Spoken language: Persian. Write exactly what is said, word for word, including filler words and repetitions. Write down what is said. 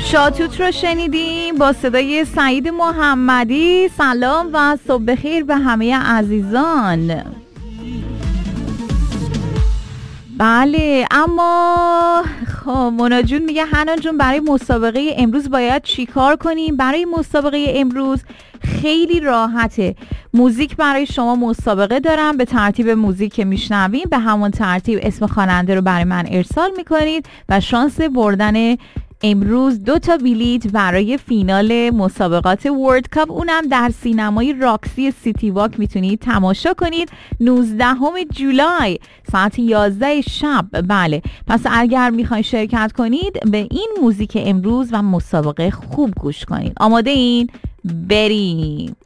شاتوت رو شنیدیم با صدای سعید محمدی. سلام و صبح بخیر به همه عزیزان. بله اما خب مونا جون میگه حنان جون برای مسابقه امروز باید چی کار کنیم؟ برای مسابقه امروز خیلی راحته. موزیک برای شما مسابقه دارم، به ترتیب موزیک که میشنویم به همون ترتیب اسم خواننده رو برای من ارسال میکنید و شانس بردن امروز دو تا بلیت برای فینال مسابقات ورلد کاپ، اونم در سینمای راکسی سیتی واک میتونید تماشا کنید نوزدهم جولای ساعت یازده شب. بله پس اگر میخواین شرکت کنید به این موزیک امروز و مسابقه خوب گوش کنید. آماده این؟ بریم.